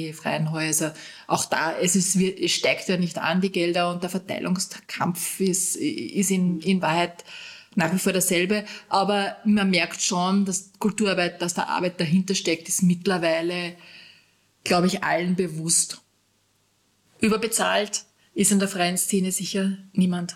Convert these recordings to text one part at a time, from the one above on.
freien Häuser. Auch da, es steigt ja nicht an, die Gelder, und der Verteilungskampf ist in Wahrheit nach wie vor dasselbe. Aber man merkt schon, dass Kulturarbeit, dass da Arbeit dahinter steckt, ist mittlerweile, glaube ich, allen bewusst. Überbezahlt ist in der freien Szene sicher niemand.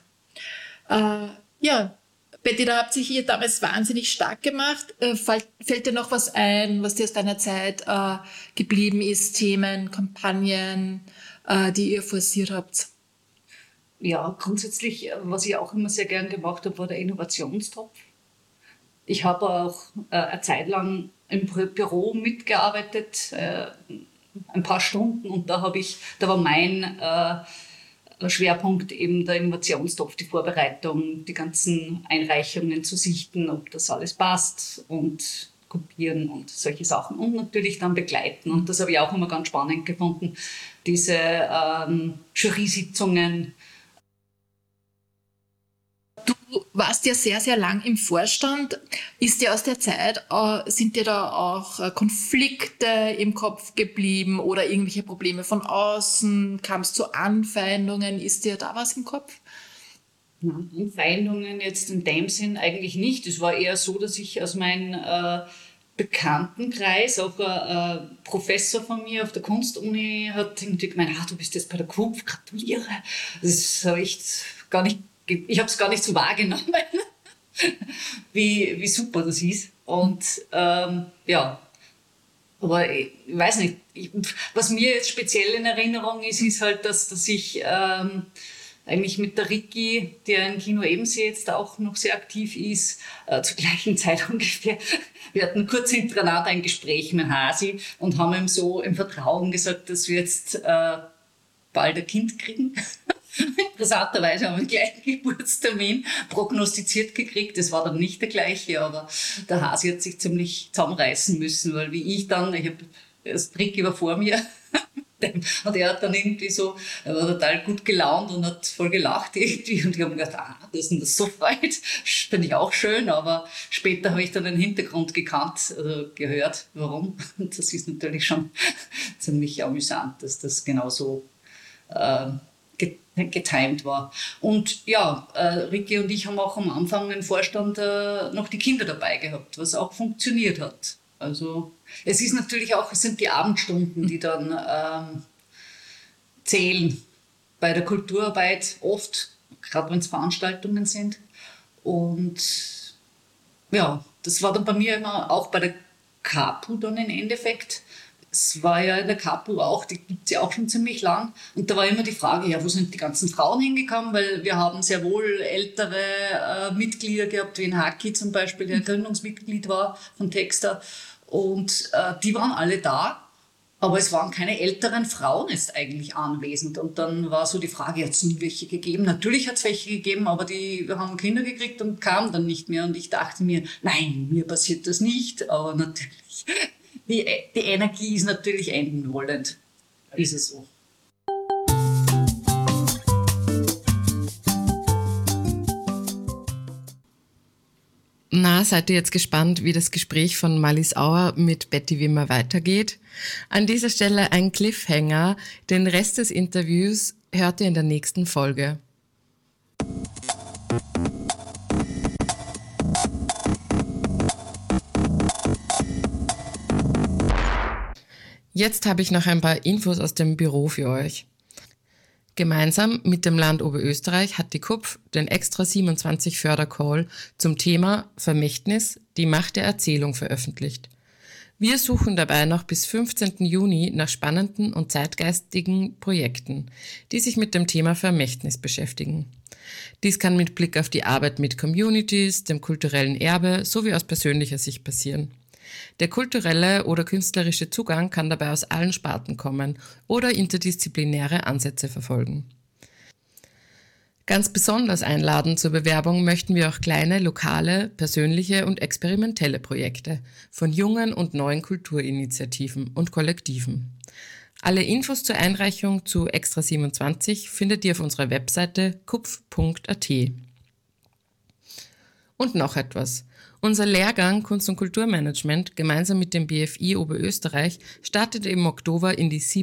Betty, da habt ihr damals wahnsinnig stark gemacht. Fällt dir noch was ein, was dir aus deiner Zeit geblieben ist? Themen, Kampagnen, die ihr forciert habt? Ja, grundsätzlich, was ich auch immer sehr gern gemacht habe, war der Innovationstopf. Ich habe auch eine Zeit lang im Büro mitgearbeitet, ein paar Stunden, und da war mein Schwerpunkt eben der Innovationstopf, die Vorbereitung, die ganzen Einreichungen zu sichten, ob das alles passt, und kopieren und solche Sachen, und natürlich dann begleiten. Und das habe ich auch immer ganz spannend gefunden, diese Jury-Sitzungen. Du warst ja sehr, sehr lang im Vorstand. Ist dir aus der Zeit, sind dir da auch Konflikte im Kopf geblieben oder irgendwelche Probleme von außen? Kam es zu Anfeindungen? Ist dir da was im Kopf? Anfeindungen jetzt in dem Sinn eigentlich nicht. Es war eher so, dass ich aus meinem Bekanntenkreis, auch ein Professor von mir auf der Kunstuni hat irgendwie gemeint, du bist jetzt bei der KUPF, gratuliere. Das habe ich gar nicht. Ich habe es gar nicht so wahrgenommen, wie super das ist. Und aber ich weiß nicht, was mir jetzt speziell in Erinnerung ist halt, dass ich eigentlich mit der Ricky, die in Kino Ebensee jetzt auch noch sehr aktiv ist, zur gleichen Zeit ungefähr. Wir hatten kurz hintereinander ein Gespräch mit Hasi und haben ihm so im Vertrauen gesagt, dass wir jetzt bald ein Kind kriegen. Interessanterweise haben wir den gleichen Geburtstermin prognostiziert gekriegt. Das war dann nicht der gleiche, aber der Hasi hat sich ziemlich zusammenreißen müssen, weil das Ricky war vor mir. Und er hat dann irgendwie er war total gut gelaunt und hat voll gelacht irgendwie. Und ich habe mir gedacht, das ist das so freut. Finde ich auch schön, aber später habe ich dann den Hintergrund gehört, warum. Und das ist natürlich schon ziemlich amüsant, dass das genau so getimed war. Und ja, Ricky und ich haben auch am Anfang im Vorstand noch die Kinder dabei gehabt, was auch funktioniert hat. Also es sind die Abendstunden, die dann zählen bei der Kulturarbeit oft, gerade wenn es Veranstaltungen sind. Und ja, das war dann bei mir immer auch bei der KAPU dann im Endeffekt. Es war ja in der KAPU auch, die gibt es ja auch schon ziemlich lang. Und da war immer die Frage, wo sind die ganzen Frauen hingekommen? Weil wir haben sehr wohl ältere Mitglieder gehabt, wie in Haki zum Beispiel, der Gründungsmitglied war von Texta. Und die waren alle da, aber es waren keine älteren Frauen jetzt eigentlich anwesend. Und dann war so die Frage, hat es nie welche gegeben? Natürlich hat es welche gegeben, aber die haben Kinder gekriegt und kamen dann nicht mehr. Und ich dachte mir, nein, mir passiert das nicht. Aber natürlich, die Energie ist natürlich enden wollend. Ist es so. Na, seid ihr jetzt gespannt, wie das Gespräch von Marlies Auer mit Betty Wimmer weitergeht? An dieser Stelle ein Cliffhanger. Den Rest des Interviews hört ihr in der nächsten Folge. Jetzt habe ich noch ein paar Infos aus dem Büro für euch. Gemeinsam mit dem Land Oberösterreich hat die KUPF den Extra 27 Fördercall zum Thema Vermächtnis, die Macht der Erzählung veröffentlicht. Wir suchen dabei noch bis 15. Juni nach spannenden und zeitgeistigen Projekten, die sich mit dem Thema Vermächtnis beschäftigen. Dies kann mit Blick auf die Arbeit mit Communities, dem kulturellen Erbe sowie aus persönlicher Sicht passieren. Der kulturelle oder künstlerische Zugang kann dabei aus allen Sparten kommen oder interdisziplinäre Ansätze verfolgen. Ganz besonders einladen zur Bewerbung möchten wir auch kleine, lokale, persönliche und experimentelle Projekte von jungen und neuen Kulturinitiativen und Kollektiven. Alle Infos zur Einreichung zu Extra 27 findet ihr auf unserer Webseite kupf.at. Und noch etwas. Unser Lehrgang Kunst- und Kulturmanagement gemeinsam mit dem BFI Oberösterreich startete im Oktober in die